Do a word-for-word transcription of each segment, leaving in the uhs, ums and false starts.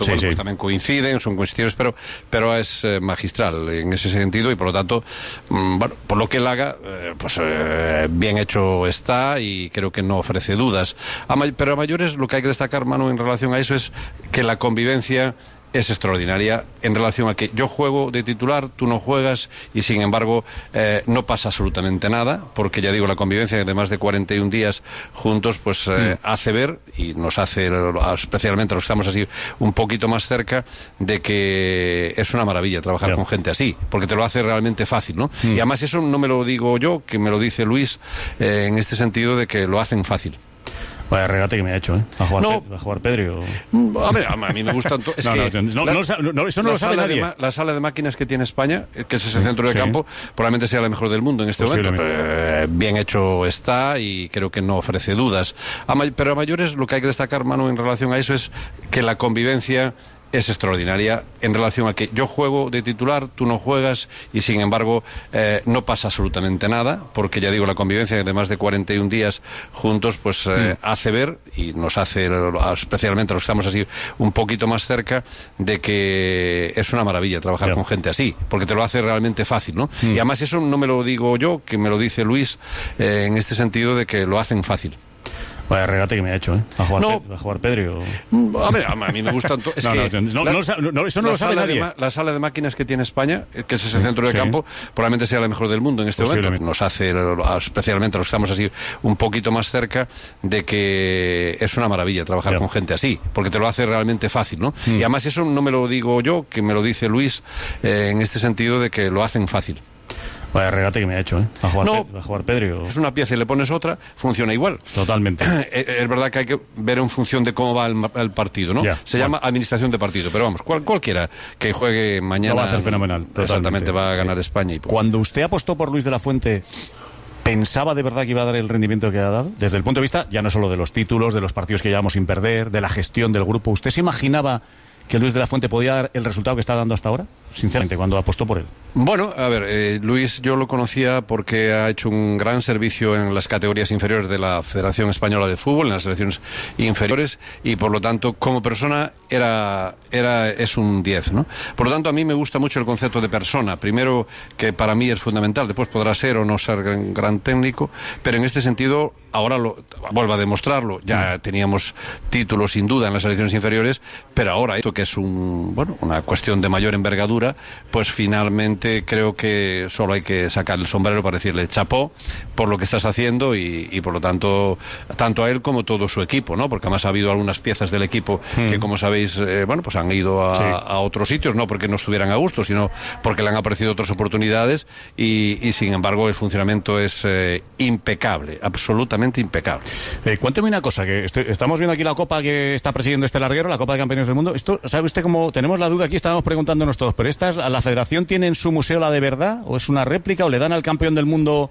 Sí, bueno, sí. pues también coinciden, son coincidentes, pero, pero es eh, magistral en ese sentido y por lo tanto, mmm, bueno, por lo que él haga, eh, pues eh, bien hecho está y creo que no ofrece dudas. A may- pero a mayores lo que hay que destacar, Manu, en relación a eso es que la convivencia es extraordinaria en relación a que yo juego de titular, tú no juegas y sin embargo eh, no pasa absolutamente nada, porque ya digo, la convivencia de más de cuarenta y un días juntos pues eh, mm. hace ver y nos hace, especialmente a los que estamos así un poquito más cerca, de que es una maravilla trabajar yeah. con gente así, porque te lo hace realmente fácil, ¿no? Mm. Y además eso no me lo digo yo, que me lo dice Luis, eh, en este sentido de que lo hacen fácil. Vaya regate que me ha hecho, ¿eh? A jugar, no, Pe- a jugar Pedri o... A ver, a mí me gustan... To- es no, que no, no, la, no, no, eso no lo sabe nadie. Ma- la sala de máquinas que tiene España, que es ese centro de sí. campo, probablemente sea la mejor del mundo en este momento. Pero, eh, bien hecho está y creo que no ofrece dudas. A may- pero a mayores lo que hay que destacar, Manu, en relación a eso es que la convivencia es extraordinaria en relación a que yo juego de titular, tú no juegas y sin embargo eh, no pasa absolutamente nada, porque ya digo, la convivencia de más de cuarenta y un días juntos pues eh, mm. hace ver y nos hace, especialmente a los que estamos así un poquito más cerca, de que es una maravilla trabajar yeah. con gente así, porque te lo hace realmente fácil, ¿no? Mm. Y además eso no me lo digo yo, que me lo dice Luis, eh, en este sentido de que lo hacen fácil. Vaya regate que me ha hecho, ¿eh? A jugar, no, Pe- a jugar Pedri o... A ver, a mí me gustan... To- es no, que no, no, la, no, no, eso no lo sabe nadie. Ma- la sala de máquinas que tiene España, que es ese centro de sí. campo, probablemente sea la mejor del mundo en este momento. Nos hace, especialmente a los que estamos así un poquito más cerca, de que es una maravilla trabajar yeah. con gente así, porque te lo hace realmente fácil, ¿no? Mm. Y además eso no me lo digo yo, que me lo dice Luis, eh, en este sentido de que lo hacen fácil. Vaya regate que me ha hecho, ¿eh? A jugar, no, Pe- a jugar Pedri o... Es una pieza y le pones otra, funciona igual. Totalmente. Es verdad que hay que ver en función de cómo va el, el partido, ¿no? Yeah. Se bueno. llama administración de partido, pero vamos, cual, cualquiera que juegue mañana... Lo va a hacer fenomenal. Exactamente, va a ganar España. Y pues. Cuando usted apostó por Luis de la Fuente, ¿pensaba de verdad que iba a dar el rendimiento que ha dado? Desde el punto de vista, ya no solo de los títulos, de los partidos que llevamos sin perder, de la gestión del grupo, ¿usted se imaginaba que Luis de la Fuente podía dar el resultado que está dando hasta ahora? Sinceramente, cuando apostó por él. Bueno, a ver, eh, Luis yo lo conocía porque ha hecho un gran servicio en las categorías inferiores de la Federación Española de Fútbol, en las selecciones inferiores, y por lo tanto, como persona, era, era es un diez, ¿no? Por lo tanto, a mí me gusta mucho el concepto de persona. Primero, que para mí es fundamental, después podrá ser o no ser gran, gran técnico, pero en este sentido, ahora lo, vuelvo a demostrarlo, ya teníamos títulos sin duda en las selecciones inferiores, pero ahora esto que es un, bueno, una cuestión de mayor envergadura, pues finalmente creo que solo hay que sacar el sombrero para decirle chapó por lo que estás haciendo y, y por lo tanto, tanto a él como todo su equipo, ¿no? Porque además ha habido algunas piezas del equipo mm. que, como sabéis, eh, bueno, pues han ido a, sí. a otros sitios, no porque no estuvieran a gusto, sino porque le han aparecido otras oportunidades y, y sin embargo el funcionamiento es eh, impecable, absolutamente impecable. Eh, cuénteme una cosa, que estoy, estamos viendo aquí la copa que está presidiendo este larguero, la Copa de Campeones del Mundo. Esto, ¿sabe usted cómo tenemos la duda aquí? Estábamos preguntándonos todos, pero esta es, ¿la Federación tiene en su museo la de verdad o es una réplica o le dan al campeón del mundo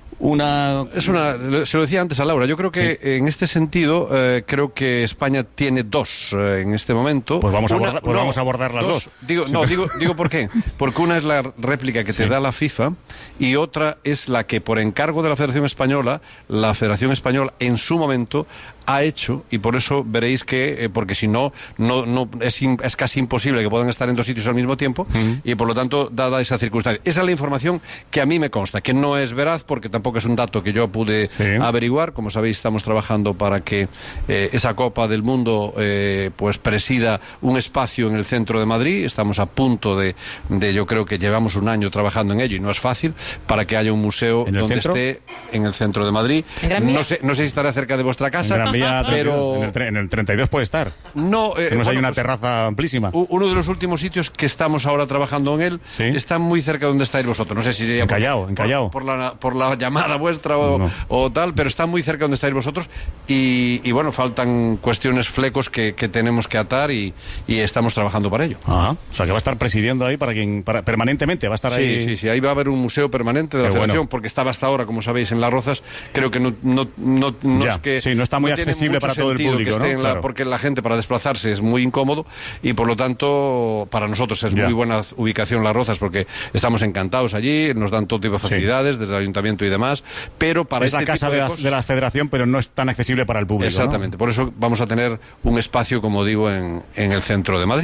una... Es una, se lo decía antes a Laura, yo creo que sí. en este sentido eh, creo que España tiene dos eh, en este momento. Pues vamos, una, a, abordar, pues no, vamos a abordar las dos. dos. Digo, no, digo, digo por qué. Porque una es la réplica que sí. te da la FIFA y otra es la que por encargo de la Federación Española, la Federación Española en su momento ha hecho, y por eso veréis que, eh, porque si no, no, no es, in, es casi imposible que puedan estar en dos sitios al mismo tiempo, uh-huh. y por lo tanto, dada esa circunstancia. Esa es la información que a mí me consta, que no es veraz, porque tampoco es un dato que yo pude sí. averiguar. Como sabéis, estamos trabajando para que eh, esa Copa del Mundo eh, pues presida un espacio en el centro de Madrid. Estamos a punto de, de, yo creo que llevamos un año trabajando en ello, y no es fácil, para que haya un museo donde centro? esté en el centro de Madrid. No sé, no sé si estará cerca de vuestra casa. Pero en el, en el treinta y dos puede estar. No, eh, Tenemos bueno, ahí una pues, terraza amplísima. Uno de los últimos sitios que estamos ahora trabajando en él ¿sí? está muy cerca de donde estáis vosotros. No sé si sería en Callao, por, en Callao. Por, por, la, por la llamada vuestra o, no. o tal, pero está muy cerca de donde estáis vosotros. Y, y bueno, faltan cuestiones, flecos que, que tenemos que atar y, y estamos trabajando para ello. Ajá. O sea, que va a estar presidiendo ahí para quien para, permanentemente, va a estar sí, ahí. Sí, sí, ahí va a haber un museo permanente de Qué la Federación, bueno. porque estaba hasta ahora, como sabéis, en Las Rozas. Creo que no, no, no, no ya, es que. Sí, no está muy no accesible para todo el público. Que esté ¿no? en la, claro. Porque la gente para desplazarse es muy incómodo y por lo tanto para nosotros es ya. muy buena ubicación Las Rozas, porque estamos encantados allí, nos dan todo tipo de facilidades sí. desde el ayuntamiento y demás, pero para es este la casa tipo de, de, la, cosas, de la Federación, pero no es tan accesible para el público. Exactamente, ¿no? Por eso vamos a tener un espacio, como digo, en, en el centro de Madrid.